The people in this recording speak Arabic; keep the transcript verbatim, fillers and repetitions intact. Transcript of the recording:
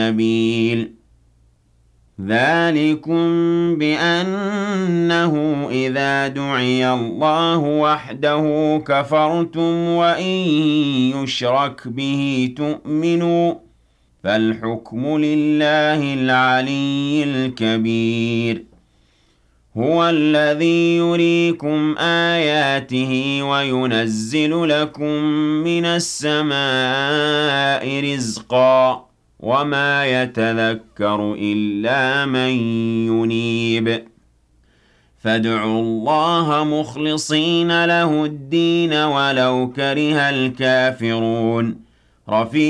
السبيل ذلكم بأنه إذا دعي الله وحده كفرتم وإن يشرك به تؤمنوا فالحكم لله العلي الكبير هو الذي يريكم آياته وينزل لكم من السماء رزقا وما يتذكر إلا من ينيب فادعوا الله مخلصين له الدين ولو كره الكافرون رفيع